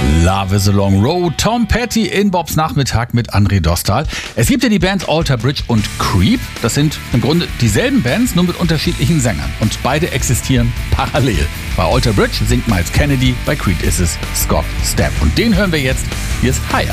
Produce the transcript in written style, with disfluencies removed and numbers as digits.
Love is a Long Road, Tom Petty in Bobs Nachmittag mit André Dostal. Es gibt ja die Bands Alter Bridge und Creep. Das sind im Grunde dieselben Bands, nur mit unterschiedlichen Sängern. Und beide existieren parallel. Bei Alter Bridge singt Miles Kennedy, bei Creep ist es Scott Stapp. Und den hören wir jetzt. Hier ist Higher.